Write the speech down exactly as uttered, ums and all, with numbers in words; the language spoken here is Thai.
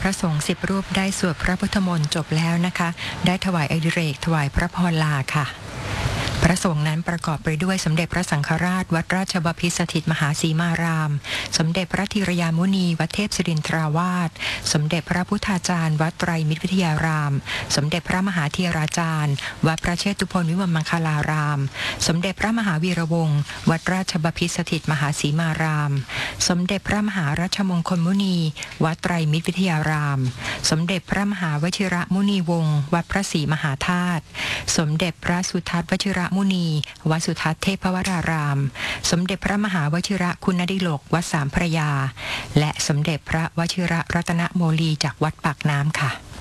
พระสงฆ์สิบรูปได้สวดพระพุทธมนต์จบแล้วนะคะได้ถวายอดิเรกถวายพระพรลาค่ะพระสงฆ์นั้นประกอบไปด้วยสมเด็จพระสังฆราชวัดราชบพิตรสถิตมหาสีมารามสมเด็จพระธีรยามุนีวัดเทพศิรินทราวาสสมเด็จพระพุทธาจารย์วัดไตรมิตรวิทยารามสมเด็จพระมหาเทราจารย์วัดพระเชตุพนวิมลมังคลารามสมเด็จพระมหาวีระวงศ์วัดราชบพิตรสถิตมหาสีมารามสมเด็จพระมหารัชมงคลมุนีวัดไตรมิตรวิทยารามสมเด็จพระมหาวชิระมุนีวงศ์วัดพระศรีมหาธาตุสมเด็จพระสุทัศน์วชิระมุนีวัดสุทัศน์เทพวรารามสมเด็จพระมหาวชิระคุณดิโลกวัดสามพระยาและสมเด็จพระวชิระรัตนโมลีจากวัดปากน้ำค่ะ